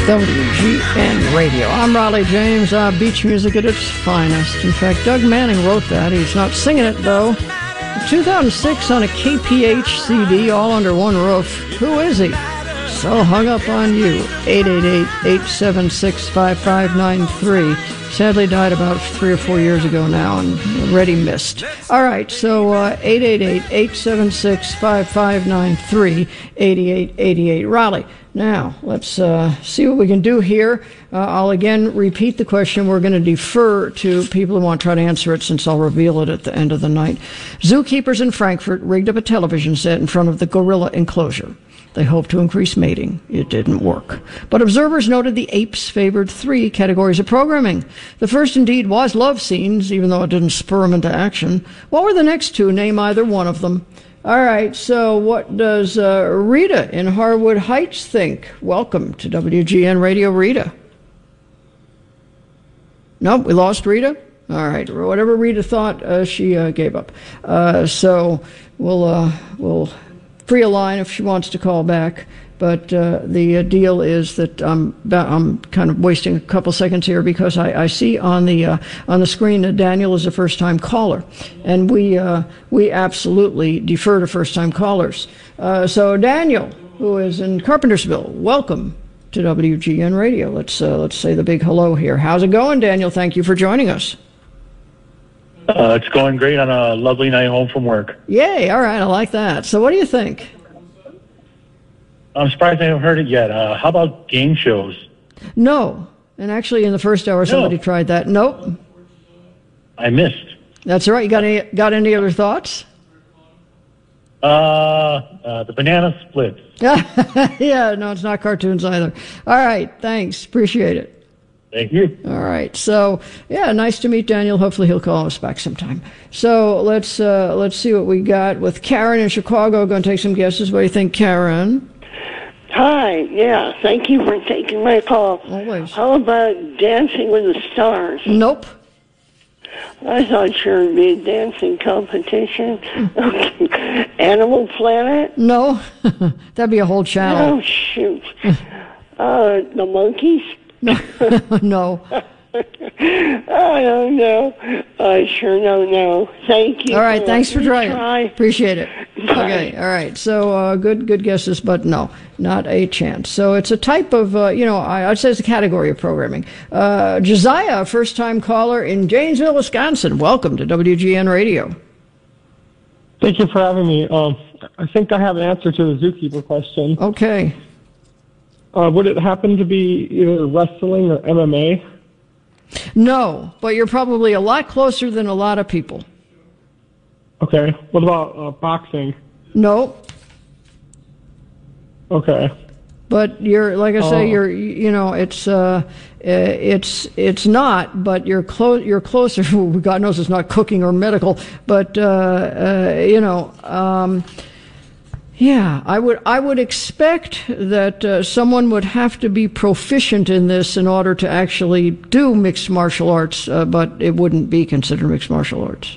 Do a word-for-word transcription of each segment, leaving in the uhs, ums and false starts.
W G N Radio. I'm Raleigh James. Uh, beach music at its finest. In fact, Doug Manning wrote that. He's not singing it, though. In two thousand six on a K P H C D, all under one roof. Who is he? So hung up on you. eight eight eight, eight seven six, five five nine three. Sadly died about three or four years ago now and already missed. All right, so uh, eight eight eight, eight seven six, five five nine three, eight eight eight eight. Raleigh. Now, let's uh, see what we can do here. Uh, I'll again repeat the question. We're going to defer to people who want to try to answer it since I'll reveal it at the end of the night. Zookeepers in Frankfurt rigged up a television set in front of the gorilla enclosure. They hoped to increase mating. It didn't work. But observers noted the apes favored three categories of programming. The first, indeed, was love scenes, even though it didn't spur them into action. What were the next two? Name either one of them. All right, so what does uh, Rita in Harwood Heights think? Welcome to W G N Radio, Rita. Nope, we lost Rita? All right, whatever Rita thought, uh, she uh, gave up. Uh, so we'll uh, we'll free a line if she wants to call back. But uh, the uh, deal is that I'm I'm kind of wasting a couple seconds here because I, I see on the uh, on the screen that Daniel is a first-time caller, and we uh, we absolutely defer to first-time callers. Uh, so Daniel, who is in Carpentersville, welcome to W G N Radio. Let's uh, let's say the big hello here. How's it going, Daniel? Thank you for joining us. Uh, it's going great on a lovely night home from work. Yay! All right, I like that. So what do you think? I'm surprised I haven't heard it yet. Uh, how about game shows? No. And actually, in the first hour, somebody no. tried that. Nope. I missed. That's all right. You got any, got any other thoughts? Uh, uh, the banana splits. Yeah, no, it's not cartoons either. All right. Thanks. Appreciate it. Thank you. All right. So, yeah, nice to meet Daniel. Hopefully he'll call us back sometime. So let's uh, let's see what we got with Karen in Chicago. Going to take some guesses. What do you think, Karen? Hi, yeah, thank you for taking my call. Always. How about Dancing with the Stars? Nope. I thought sure it'd be a dancing competition. Okay. Animal Planet? No. That'd be a whole channel. Oh, shoot. uh, the Monkeys? No. No. I don't know. I sure don't know. Thank you. All right, thanks for trying. Try. Appreciate it. Okay, all right. So uh, good, good guesses, but no, not a chance. So it's a type of, uh, you know, I, I'd say it's a category of programming. Uh, Josiah, first-time caller in Janesville, Wisconsin. Welcome to W G N Radio. Thank you for having me. Um, I think I have an answer to the zookeeper question. Okay. Uh, would it happen to be either wrestling or M M A? No, but you're probably a lot closer than a lot of people. Okay. What about uh, boxing? No. Okay. But you're, like I say, Oh. you're, you know, it's, uh, it's, it's not. But you're close. You're closer. God knows it's not cooking or medical. But uh, uh, you know, um, yeah, I would, I would expect that uh, someone would have to be proficient in this in order to actually do mixed martial arts. Uh, but it wouldn't be considered mixed martial arts.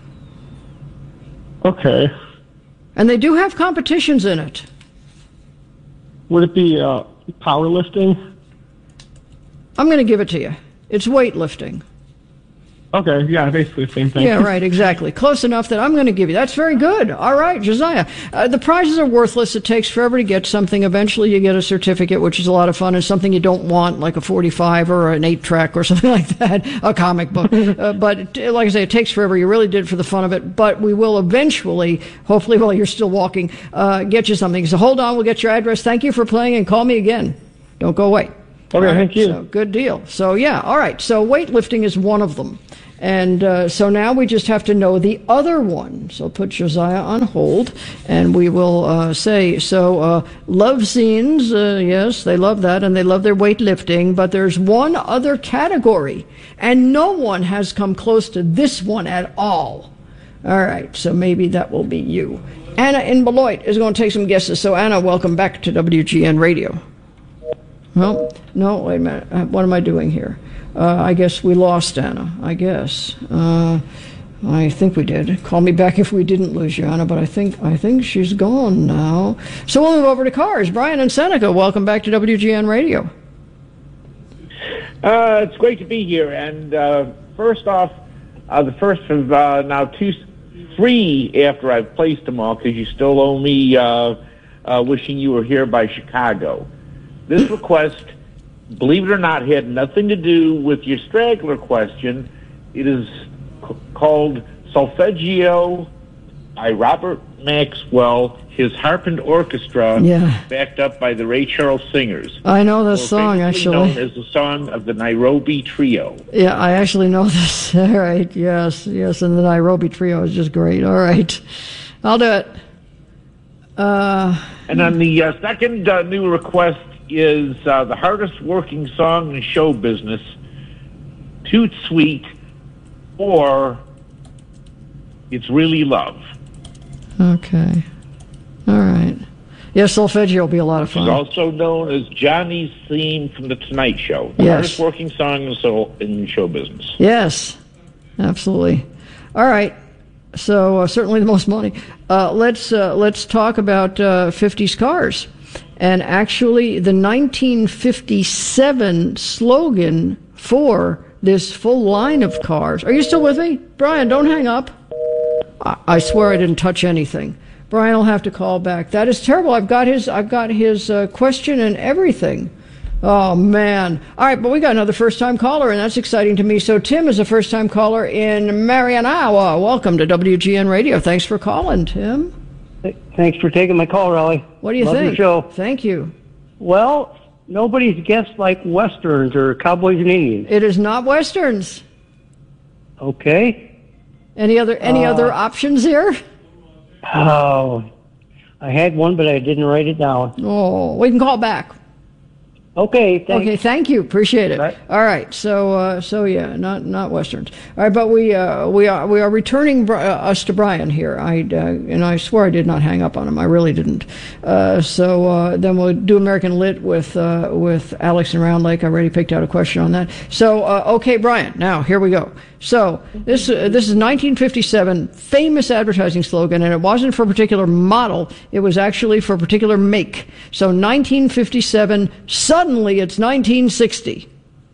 Okay. And they do have competitions in it. Would it be uh, powerlifting? I'm going to give it to you. It's weightlifting. Okay, yeah, basically the same thing. Yeah, right, exactly. Close enough that I'm going to give you. That's very good. All right, Josiah. Uh, the prizes are worthless. It takes forever to get something. Eventually you get a certificate, which is a lot of fun, and something you don't want, like a forty-five or an eight track or something like that, a comic book. uh, but it, like I say, it takes forever. You really did it for the fun of it. But we will eventually, hopefully while you're still walking, uh, get you something. So hold on, we'll get your address. Thank you for playing, and call me again. Don't go away. Okay, right, thank you. So, good deal. So, yeah, all right. So weightlifting is one of them. And uh, so now we just have to know the other one. So put Josiah on hold, and we will uh, say, so uh, love scenes, uh, yes, they love that, and they love their weightlifting, but there's one other category, and no one has come close to this one at all. All right, so maybe that will be you. Anna in Beloit is going to take some guesses. So Anna, welcome back to W G N Radio. Well, no, wait a minute. Uh, what am I doing here? Uh, I guess we lost Anna, I guess. Uh, I think we did. Call me back if we didn't lose you, Anna, but I think I think she's gone now. So we'll move over to cars. Brian and Seneca, welcome back to W G N Radio. Uh, it's great to be here. And uh, first off, uh, the first of uh, now two, three after I've placed them all, because you still owe me uh, uh, Wishing You Were Here by Chicago. This request, believe it or not, had nothing to do with your straggler question. It is c- called Solfeggio by Robert Maxwell, his harped orchestra, Yeah. backed up by the Ray Charles Singers. I know this More song, famously actually. known as the song of the Nairobi Trio. Yeah, I actually know this. All right, yes, yes, and the Nairobi Trio is just great. All right, I'll do it. Uh, And then the uh, second uh, new request is uh, the hardest working song in show business, Toot Sweet, or It's Really Love. okay. All right. Yeah, Solfeggio will be a lot of It's fun. also known as Johnny's theme from The Tonight Show. The Yes. hardest working song in so- in show business. Yes, absolutely. All right. So uh, certainly the most money. Uh, let's uh, let's talk about uh, fifties cars, and actually the nineteen fifty-seven slogan for this full line of cars. Are you still with me, Brian? Don't hang up. I, I swear I didn't touch anything. Brian will have to call back. That is terrible. I've got his I've got his uh, question and everything. Oh, man. All right, but we got another first-time caller, and that's exciting to me. So Tim is a first-time caller in Marion, Iowa. Welcome to W G N Radio. Thanks for calling, Tim. Thanks for taking my call, Raleigh. What do you Love think? your show. Thank you. Well, nobody's guessed like Westerns or Cowboys and Indians. It is not Westerns. Okay. Any other any Uh, other options here? Oh, I had one, but I didn't write it down. Oh, we can call back. Okay, thanks. Okay, thank you. Appreciate it. Right. All right. So, uh, so yeah, not not westerns. All right, but we uh, we are we are returning Bri- uh, us to Brian here. I uh, and I swear I did not hang up on him. I really didn't. Uh, so uh, then we'll do American Lit with uh, with Alex and Round Lake. I already picked out a question on that. So uh, okay, Brian. Now here we go. So this uh, this is nineteen fifty-seven famous advertising slogan, and it wasn't for a particular model. It was actually for a particular make. So nineteen fifty-seven. Suddenly, it's nineteen sixty.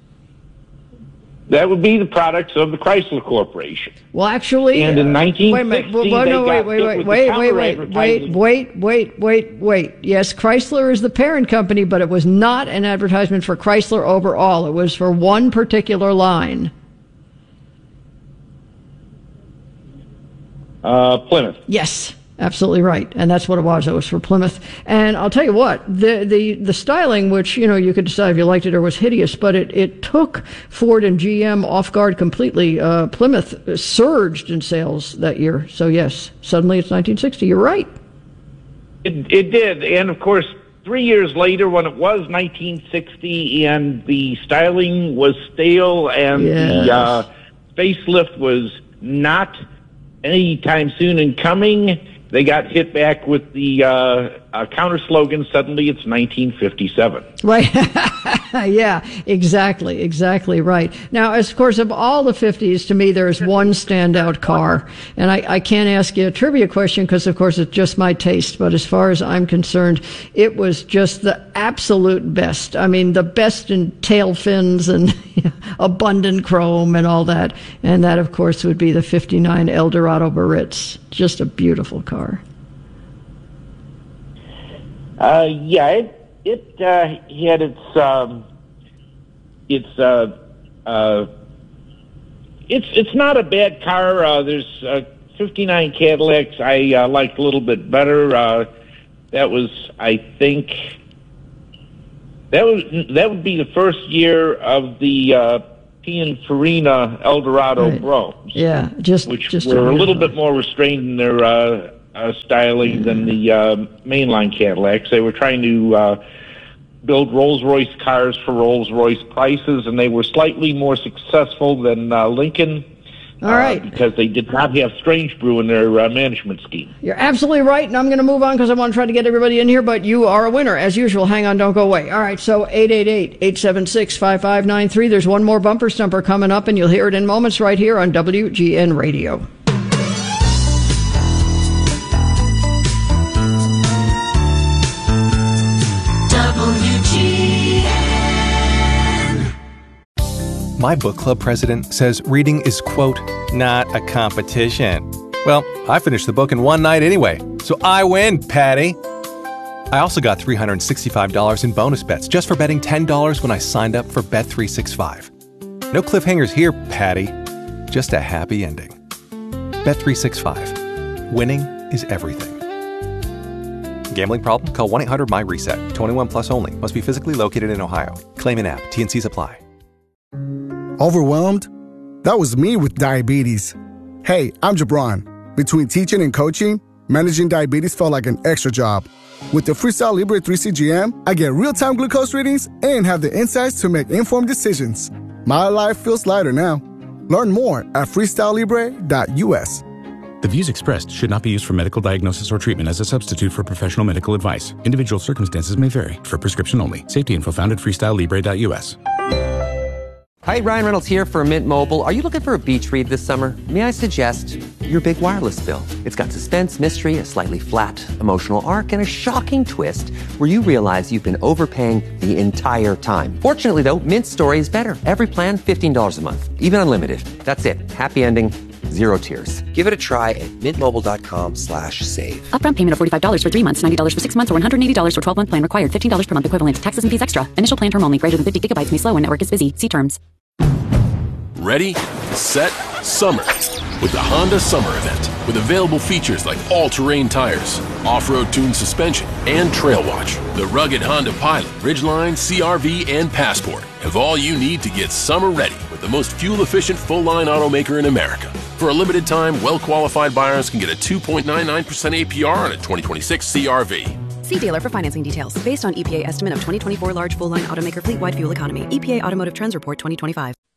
That would be the products of the Chrysler Corporation. Well, actually, And in uh, nineteen wait a minute. sixty, Well, no, they wait, got wait, hit wait, with the wait, wait, wait, wait, counter-advertising. wait, wait, wait, wait. Yes, Chrysler is the parent company, but it was not an advertisement for Chrysler overall. It was for one particular line. Uh, Plymouth. Yes, absolutely right, and that's what it was. It was for Plymouth, and I'll tell you what, the the the styling, which you know you could decide if you liked it or was hideous, but it it took Ford and G M off guard completely. Uh, Plymouth surged in sales that year, so yes, suddenly it's nineteen sixty. You're right. It, it did, and of course, three years later, when it was nineteen sixty, and the styling was stale, and Yes. the uh, facelift was not anytime soon in coming, they got hit back with the uh, uh, counter slogan. Suddenly, it's nineteen fifty-seven. Right. Yeah, exactly, exactly right. Now, as of course, of all the fifties, to me, there is one standout car. And I, I can't ask you a trivia question because, of course, it's just my taste. But as far as I'm concerned, it was just the absolute best. I mean, the best in tail fins and abundant chrome and all that. And that, of course, would be the fifty-nine Eldorado Baritz. Just a beautiful car. Uh, yeah, it it uh, had its um, it's uh, uh, it's it's not a bad car. Uh, there's uh, fifty-nine Cadillacs I uh, liked a little bit better. Uh, that was, I think, that was that would be the first year of the uh, Pininfarina Eldorado Right. Bromes, Yeah, just which just were a little beautiful. bit more restrained in their uh, uh, styling than the uh, mainline Cadillacs. They were trying to uh, build Rolls-Royce cars for Rolls-Royce prices, and they were slightly more successful than uh, Lincoln. All right. Uh, because they did not have Strange Brew in their uh, management scheme. You're absolutely right, and I'm going to move on because I want to try to get everybody in here, but you are a winner, as usual. Hang on, don't go away. All right, so eight eight eight, eight seven six, five five nine three. There's one more bumper stumper coming up, and you'll hear it in moments right here on W G N Radio. W G N. My book club president says reading is, quote, not a competition. Well, I finished the book in one night anyway, so I win, Patty. I also got three hundred sixty-five dollars in bonus bets just for betting ten dollars when I signed up for Bet three sixty-five. No cliffhangers here, Patty. Just a happy ending. Bet three sixty-five. Winning is everything. Gambling problem? Call one eight hundred M Y reset. twenty-one plus only. Must be physically located in Ohio. Claim in app. T N Cs apply. Overwhelmed? That was me with diabetes. Hey, I'm Jabron. Between teaching and coaching, managing diabetes felt like an extra job. With the Freestyle Libre three C G M, I get real-time glucose readings and have the insights to make informed decisions. My life feels lighter now. Learn more at freestyle libre dot U S. The views expressed should not be used for medical diagnosis or treatment as a substitute for professional medical advice. Individual circumstances may vary. For prescription only. Safety info found at freestyle libre dot U S. Hi, Ryan Reynolds here for Mint Mobile. Are you looking for a beach read this summer? May I suggest your big wireless bill? It's got suspense, mystery, a slightly flat emotional arc, and a shocking twist where you realize you've been overpaying the entire time. Fortunately, though, Mint's story is better. Every plan, fifteen dollars a month. Even unlimited. That's it. Happy ending. Zero tears. Give it a try at mintmobile.com slash save. Upfront payment of forty-five dollars for three months, ninety dollars for six months, or one hundred eighty dollars for twelve-month plan required. fifteen dollars per month equivalent. Taxes and fees extra. Initial plan term only. Greater than fifty gigabytes may slow when network is busy. See terms. Ready, set, summer. With the Honda Summer Event. With available features like all-terrain tires, off-road tuned suspension, and Trail Watch. The rugged Honda Pilot, Ridgeline, C R V, and Passport have all you need to get summer ready with the most fuel-efficient full-line automaker in America. For a limited time, well-qualified buyers can get a two point nine nine percent A P R on a twenty twenty-six C R V. See dealer for financing details. Based on E P A estimate of twenty twenty-four large full-line automaker fleet-wide fuel economy. E P A Automotive Trends Report twenty twenty-five.